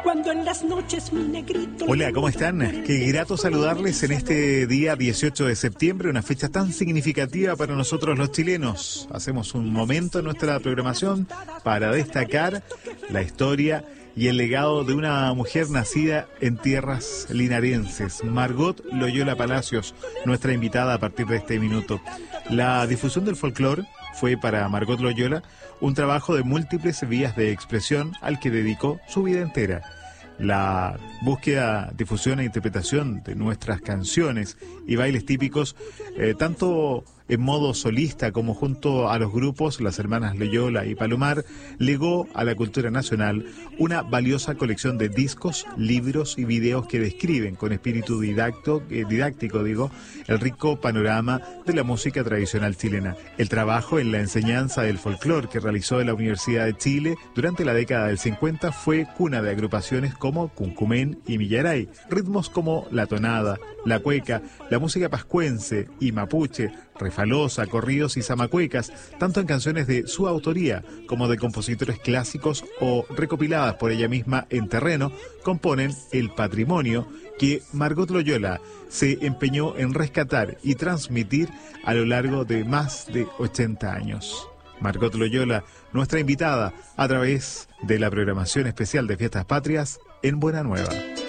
Cuando en las noches mi negrito... Hola, ¿cómo están? Qué grato saludarles en este día 18 de septiembre, una fecha tan significativa para nosotros los chilenos. Hacemos un momento en nuestra programación para destacar la historia y el legado de una mujer nacida en tierras linarenses, Margot Loyola Palacios, nuestra invitada a partir de este minuto. La difusión del folclore fue para Margot Loyola un trabajo de múltiples vías de expresión al que dedicó su vida entera. La búsqueda, difusión e interpretación de nuestras canciones y bailes típicos, tanto en modo solista como junto a los grupos, las hermanas Loyola y Palomar, legó a la cultura nacional una valiosa colección de discos, libros y videos que describen con espíritu didáctico, el rico panorama de la música tradicional chilena. El trabajo en la enseñanza del folclore que realizó en la Universidad de Chile durante la década del 50 fue cuna de agrupaciones como Cuncumén y Millaray, ritmos como la tonada, la cueca, la música pascuense y mapuche, refalosa, corridos y zamacuecas, tanto en canciones de su autoría como de compositores clásicos o recopiladas por ella misma en terreno, componen el patrimonio que Margot Loyola se empeñó en rescatar y transmitir a lo largo de más de 80 años. Margot Loyola, nuestra invitada a través de la programación especial de Fiestas Patrias en Buena Nueva.